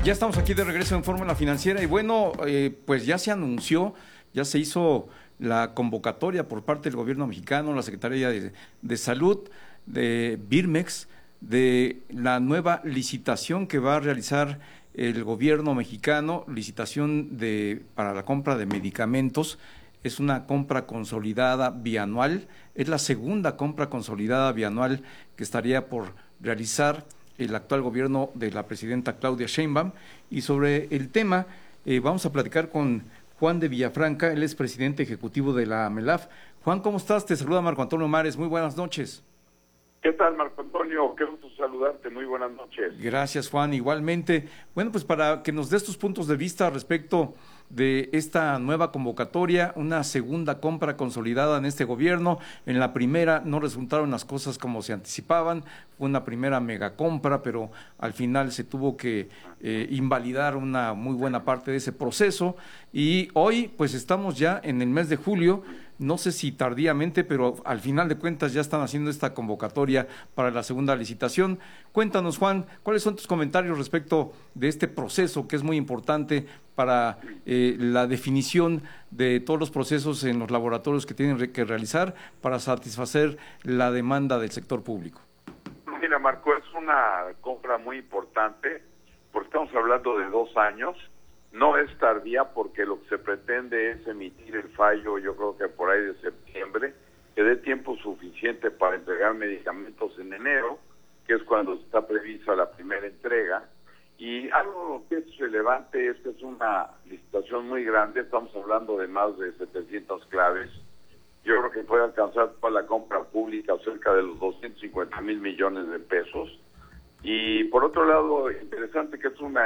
Ya estamos aquí de regreso en Fórmula Financiera y bueno, pues ya se anunció, ya se hizo la convocatoria por parte del gobierno mexicano, la Secretaría de Salud, de Birmex, de la nueva licitación que va a realizar el gobierno mexicano, licitación para la compra de medicamentos. Es una compra consolidada bianual, es la segunda compra consolidada bianual que estaría por realizar el actual gobierno de la presidenta Claudia Sheinbaum. Y sobre el tema vamos a platicar con Juan de Villafranca, él es presidente ejecutivo de la AMELAF. Juan, ¿cómo estás? Te saluda Marco Antonio Mares, muy buenas noches. ¿Qué tal, Marco Antonio? Qué gusto saludarte, muy buenas noches. Gracias, Juan, igualmente. Bueno, pues para que nos des tus puntos de vista respecto de esta nueva convocatoria, una segunda compra consolidada en este gobierno. En la primera no resultaron las cosas como se anticipaban, fue una primera mega compra, pero al final se tuvo que invalidar una muy buena parte de ese proceso y hoy pues estamos ya en el mes de julio, no sé si tardíamente, pero al final de cuentas ya están haciendo esta convocatoria para la segunda licitación. Cuéntanos, Juan, ¿cuáles son tus comentarios respecto de este proceso que es muy importante para la definición de todos los procesos en los laboratorios que tienen que realizar para satisfacer la demanda del sector público? Mira, Marco, es una compra muy importante porque estamos hablando de 2 años. No es tardía porque lo que se pretende es emitir el fallo, yo creo que por ahí de septiembre, que dé tiempo suficiente para entregar medicamentos en enero, que es cuando está prevista la primera entrega. Y algo que es relevante es que es una licitación muy grande, estamos hablando de más de 700 claves. Yo creo que puede alcanzar para la compra pública cerca de los 250,000 millones de pesos. Y por otro lado, interesante que es una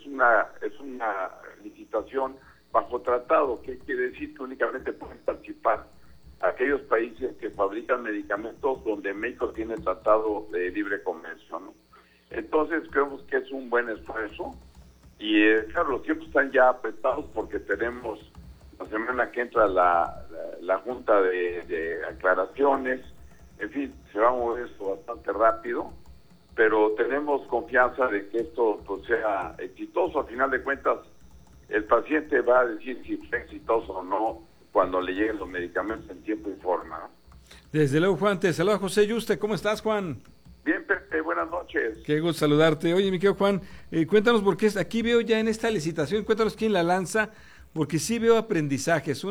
licitación bajo tratado, que quiere decir que únicamente pueden participar aquellos países que fabrican medicamentos donde México tiene tratado de libre comercio, ¿no? Entonces creemos que es un buen esfuerzo y claro, los tiempos están ya apretados porque tenemos la semana que entra la junta de aclaraciones, en fin, se va a mover esto bastante rápido, pero tenemos confianza de que esto pues sea exitoso. A final de cuentas, el paciente va a decir si fue exitoso o no cuando le lleguen los medicamentos en tiempo y forma, ¿no? Desde luego, Juan, te saluda José Yuste. ¿Cómo estás, Juan? Bien, Pepe, buenas noches. Qué gusto saludarte. Oye, mi querido Juan, cuéntanos por qué aquí veo ya en esta licitación, cuéntanos quién la lanza, porque sí veo aprendizajes.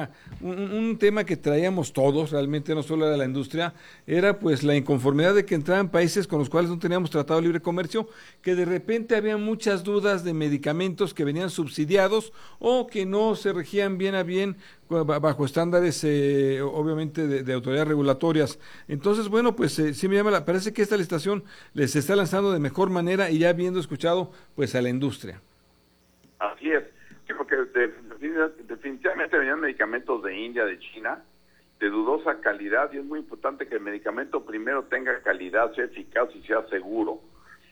Un tema que traíamos todos, realmente no solo de la industria, era pues la inconformidad de que entraban países con los cuales no teníamos tratado de libre comercio, que de repente había muchas dudas de medicamentos que venían subsidiados o que no se regían bien a bien bajo estándares obviamente de autoridades regulatorias. Entonces, bueno, pues sí me llama, parece que esta licitación les está lanzando de mejor manera y ya habiendo escuchado pues a la industria. Así es. Porque definitivamente venían medicamentos de India, de China, de dudosa calidad, y es muy importante que el medicamento primero tenga calidad, sea eficaz y sea seguro,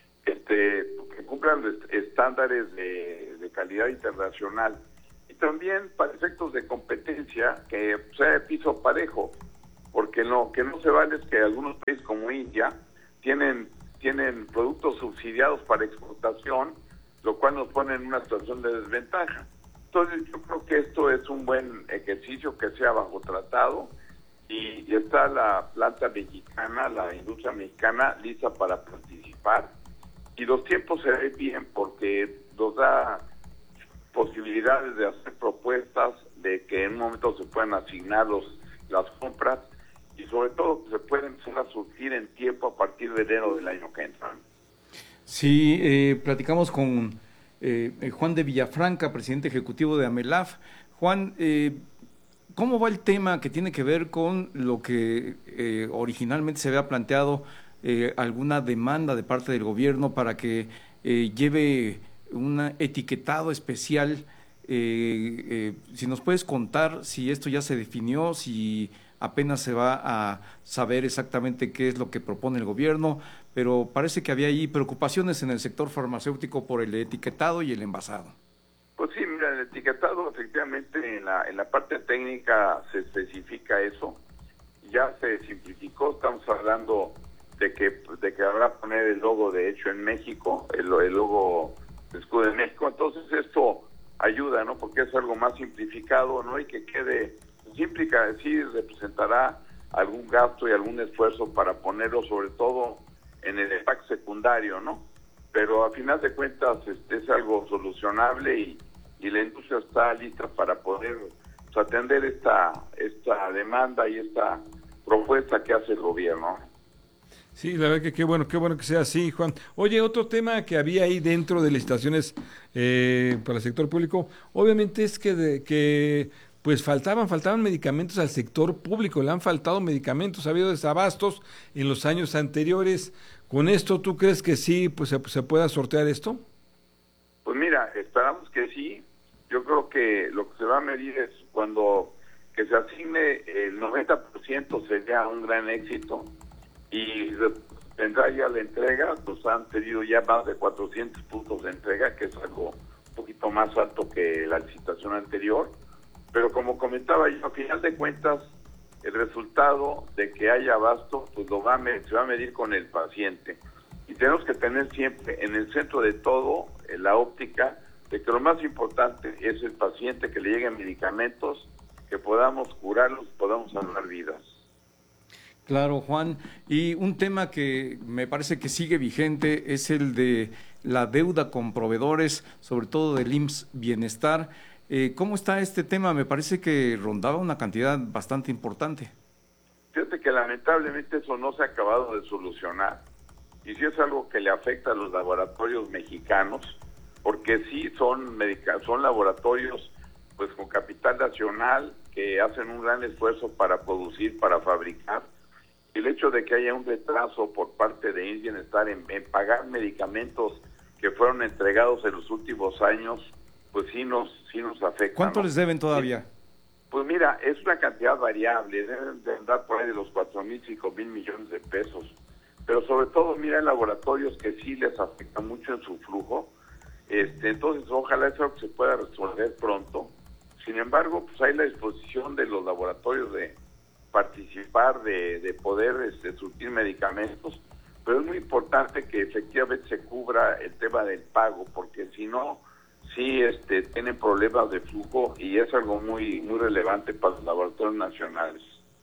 que cumplan estándares de calidad internacional. Y también para efectos de competencia, que sea de piso parejo, porque lo que no se vale es que algunos países como India tienen productos subsidiados para exportación, lo cual nos pone en una situación de desventaja. Entonces yo creo que esto es un buen ejercicio que sea bajo tratado y está la planta mexicana, la industria mexicana lista para participar y los tiempos se ven bien porque nos da posibilidades de hacer propuestas, de que en un momento se puedan asignar las compras y sobre todo que se pueden empezar a surtir en tiempo a partir de enero del año que entra. Sí, platicamos con Juan de Villafranca, presidente ejecutivo de AMELAF. Juan, ¿cómo va el tema que tiene que ver con lo que originalmente se había planteado, alguna demanda de parte del gobierno para que lleve un etiquetado especial? Si nos puedes contar si esto ya se definió, si apenas se va a saber exactamente qué es lo que propone el gobierno, pero parece que había ahí preocupaciones en el sector farmacéutico por el etiquetado y el envasado. Pues sí, mira, el etiquetado efectivamente en la parte técnica se especifica eso, ya se simplificó, estamos hablando de que habrá poner el logo de hecho en México, el logo escudo de México. Entonces esto ayuda, ¿no? Porque es algo más simplificado, ¿no? Y que quede, implica, sí representará algún gasto y algún esfuerzo para ponerlo sobre todo en el empaque secundario, ¿no? Pero a final de cuentas es algo solucionable y la industria está lista para poder atender esta demanda y esta propuesta que hace el gobierno. Sí, la verdad que qué bueno que sea así, Juan. Oye, otro tema que había ahí dentro de licitaciones para el sector público, obviamente es que pues faltaban medicamentos al sector público, le han faltado medicamentos, ha habido desabastos en los años anteriores. ¿Con esto tú crees que sí pues se pueda sortear esto? Pues mira, esperamos que sí. Yo creo que lo que se va a medir es cuando que se asigne el 90% sería un gran éxito y tendrá ya la entrega, nos han pedido ya más de 400 puntos de entrega, que es algo un poquito más alto que la licitación anterior, pero como comentaba yo, a final de cuentas, el resultado de que haya abasto, pues se va a medir con el paciente. Y tenemos que tener siempre en el centro de todo la óptica de que lo más importante es el paciente, que le lleguen medicamentos, que podamos curarlos, podamos salvar vidas. Claro, Juan. Y un tema que me parece que sigue vigente es el de la deuda con proveedores, sobre todo del IMSS Bienestar. ¿Cómo está este tema? Me parece que rondaba una cantidad bastante importante. Fíjate que lamentablemente eso no se ha acabado de solucionar. Y sí es algo que le afecta a los laboratorios mexicanos, porque sí son laboratorios pues con capital nacional que hacen un gran esfuerzo para producir, para fabricar. El hecho de que haya un retraso por parte de IMSS Bienestar en pagar medicamentos que fueron entregados en los últimos años, pues sí nos afecta. ¿Cuánto ¿no? les deben todavía? Pues mira, es una cantidad variable, deben de andar por ahí de los 4,000, 5,000 millones de pesos. Pero sobre todo, mira, hay laboratorios que sí les afecta mucho en su flujo. Entonces, ojalá eso se pueda resolver pronto. Sin embargo, pues hay la disposición de los laboratorios de participar, de poder surtir medicamentos, pero es muy importante que efectivamente se cubra el tema del pago, porque si no, sí tienen problemas de flujo y es algo muy relevante para los laboratorios nacionales.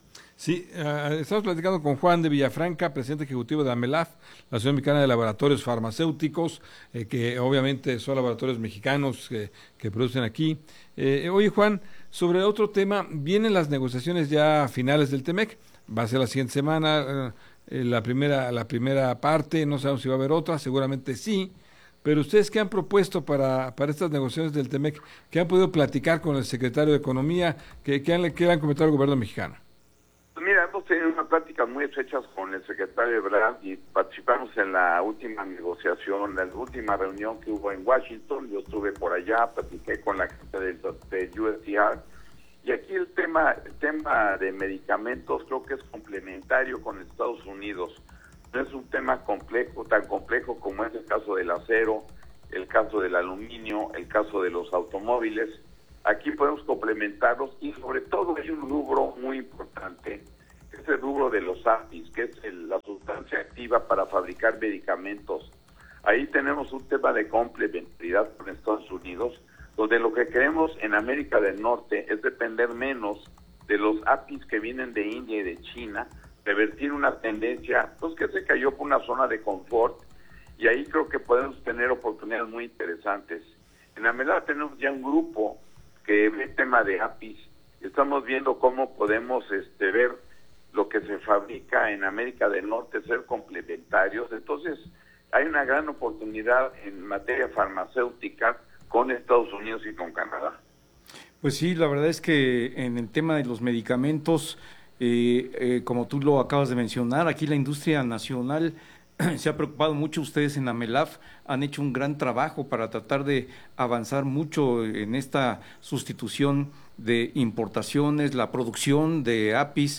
Sí, estamos platicando con Juan de Villafranca, presidente ejecutivo de AMELAF, la Asociación Mexicana de Laboratorios Farmacéuticos, que obviamente son laboratorios mexicanos que producen aquí. Oye, Juan, sobre otro tema, vienen las negociaciones ya finales del TEMEC, va a ser la siguiente semana, la primera parte, no sabemos si va a haber otra, seguramente sí, pero ustedes, ¿qué han propuesto para estas negociaciones del TEMEC? ¿Qué han podido platicar con el secretario de Economía? ¿Qué le han comentado al gobierno mexicano? Mira, hemos tenido unas pláticas muy estrechas con el secretario Ebrard y participamos en la última negociación, la última reunión que hubo en Washington. Yo estuve por allá, platiqué con la gente de USDR, y aquí el tema de medicamentos creo que es complementario con Estados Unidos. No es un tema tan complejo como es el caso del acero, el caso del aluminio, el caso de los automóviles. Aquí podemos complementarlos y sobre todo hay un rubro muy importante, que es el rubro de los APIs, que es la sustancia activa para fabricar medicamentos. Ahí tenemos un tema de complementariedad con Estados Unidos, donde lo que queremos en América del Norte es depender menos de los APIs que vienen de India y de China, revertir una tendencia pues que se cayó por una zona de confort, y ahí creo que podemos tener oportunidades muy interesantes. En AMELAF tenemos ya un grupo que ve el tema de APIs. Estamos viendo cómo podemos ver lo que se fabrica en América del Norte, ser complementarios. Entonces, hay una gran oportunidad en materia farmacéutica con Estados Unidos y con Canadá. Pues sí, la verdad es que en el tema de los medicamentos, como tú lo acabas de mencionar, aquí la industria nacional se ha preocupado mucho. Ustedes en AMELAF han hecho un gran trabajo para tratar de avanzar mucho en esta sustitución de importaciones, la producción de APIs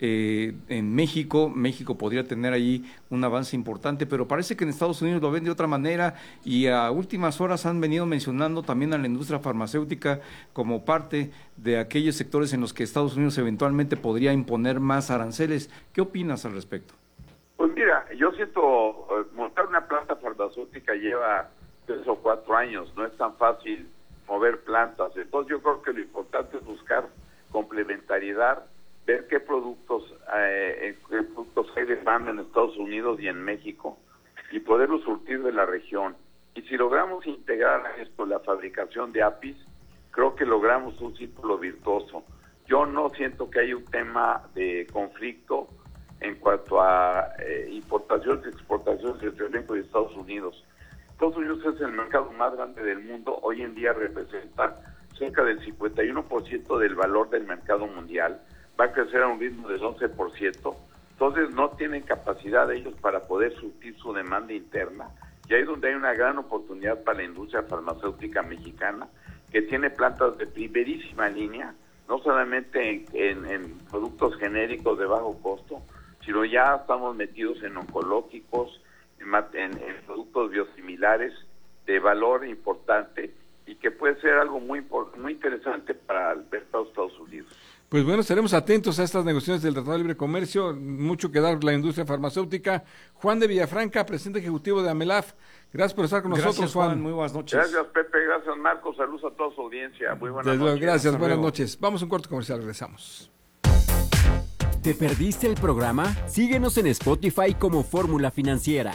en México. México podría tener ahí un avance importante, pero parece que en Estados Unidos lo ven de otra manera, y a últimas horas han venido mencionando también a la industria farmacéutica como parte de aquellos sectores en los que Estados Unidos eventualmente podría imponer más aranceles. ¿Qué opinas al respecto? Pues mira, yo siento, montar una planta farmacéutica lleva 3 o 4 años. No es tan fácil mover plantas. Entonces yo creo que lo importante es buscar complementariedad, ver qué productos hay de demanda en Estados Unidos y en México y poderlos surtir de la región. Y si logramos integrar a esto la fabricación de APIs, creo que logramos un círculo virtuoso. Yo no siento que haya un tema de conflicto en cuanto a importaciones y exportaciones entre México y Estados Unidos. Estados Unidos es el mercado más grande del mundo, hoy en día representa cerca del 51% del valor del mercado mundial, va a crecer a un ritmo del 11%, entonces no tienen capacidad ellos para poder surtir su demanda interna, y ahí es donde hay una gran oportunidad para la industria farmacéutica mexicana, que tiene plantas de primerísima línea, no solamente en productos genéricos de bajo costo, sino ya estamos metidos en oncológicos, en productos biosimilares de valor importante y que puede ser algo muy interesante para el mercado de Estados Unidos. Pues bueno, estaremos atentos a estas negociaciones del Tratado de Libre Comercio, mucho que dar la industria farmacéutica. Juan de Villafranca, presidente ejecutivo de AMELAF, gracias por estar con nosotros, Juan. Muy buenas noches. Gracias, Pepe, gracias, Marcos, saludos a toda su audiencia. Muy buenas noches. Gracias, buenas noches. Vamos a un corte comercial, regresamos. ¿Te perdiste el programa? Síguenos en Spotify como Fórmula Financiera.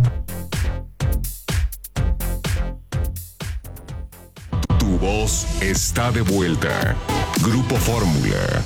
Tu voz está de vuelta. Grupo Fórmula.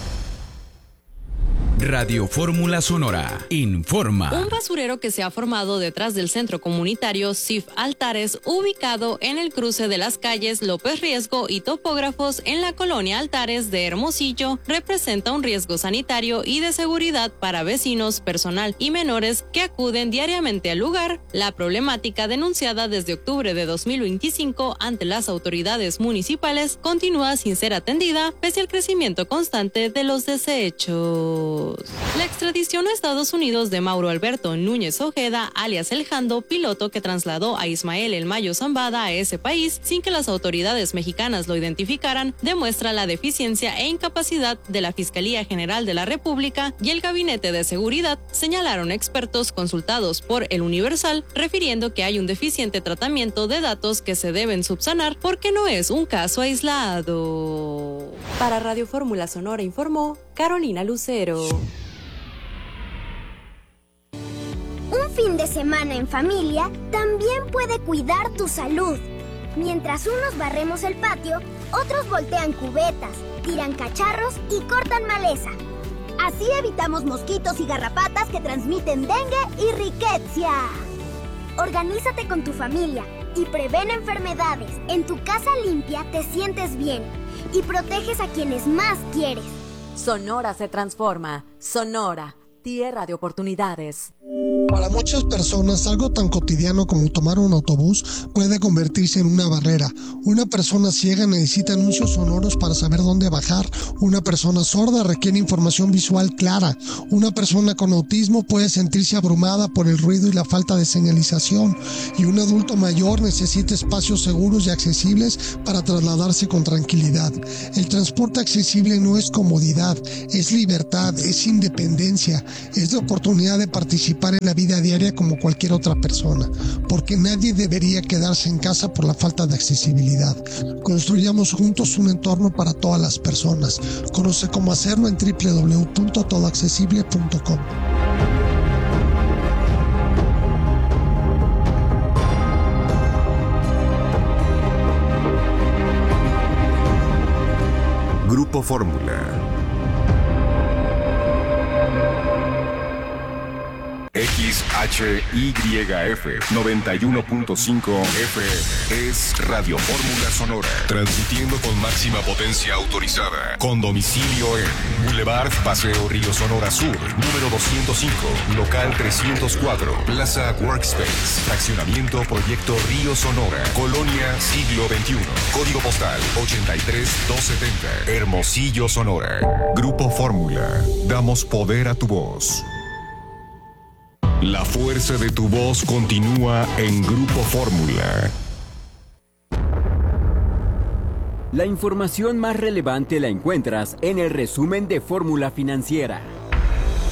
Radio Fórmula Sonora informa. Un basurero que se ha formado detrás del centro comunitario CIF Altares, ubicado en el cruce de las calles López Riesgo y Topógrafos en la colonia Altares de Hermosillo, representa un riesgo sanitario y de seguridad para vecinos, personal y menores que acuden diariamente al lugar. La problemática, denunciada desde octubre de 2025 ante las autoridades municipales, continúa sin ser atendida pese al crecimiento constante de los desechos. La extradición a Estados Unidos de Mauro Alberto Núñez Ojeda, alias El Jando, piloto que trasladó a Ismael El Mayo Zambada a ese país sin que las autoridades mexicanas lo identificaran, demuestra la deficiencia e incapacidad de la Fiscalía General de la República y el Gabinete de Seguridad, señalaron expertos consultados por El Universal, refiriendo que hay un deficiente tratamiento de datos que se deben subsanar porque no es un caso aislado. Para Radio Fórmula Sonora informó Carolina Lucero. Un fin de semana en familia también puede cuidar tu salud. Mientras unos barremos el patio, otros voltean cubetas, tiran cacharros y cortan maleza. Así evitamos mosquitos y garrapatas que transmiten dengue y riqueza. Organízate con tu familia y prevén enfermedades. En tu casa limpia te sientes bien y proteges a quienes más quieres. Sonora se transforma. Sonora, tierra de oportunidades. Para muchas personas, algo tan cotidiano como tomar un autobús puede convertirse en una barrera. Una persona ciega necesita anuncios sonoros para saber dónde bajar. Una persona sorda requiere información visual clara. Una persona con autismo puede sentirse abrumada por el ruido y la falta de señalización. Y un adulto mayor necesita espacios seguros y accesibles para trasladarse con tranquilidad. El transporte accesible no es comodidad, es libertad, es independencia, es la oportunidad de participar en la vida diaria como cualquier otra persona, porque nadie debería quedarse en casa por la falta de accesibilidad. Construyamos juntos un entorno para todas las personas. Conoce cómo hacerlo en www.todoaccesible.com. Grupo Fórmula. XHYF 91.5 FM es Radio Fórmula Sonora, transmitiendo con máxima potencia autorizada, con domicilio en Boulevard Paseo Río Sonora Sur, número 205, local 304, Plaza Workspace, fraccionamiento Proyecto Río Sonora, Colonia Siglo XXI, código postal 83270, Hermosillo, Sonora. Grupo Fórmula, damos poder a tu voz. La fuerza de tu voz continúa en Grupo Fórmula. La información más relevante la encuentras en el resumen de Fórmula Financiera.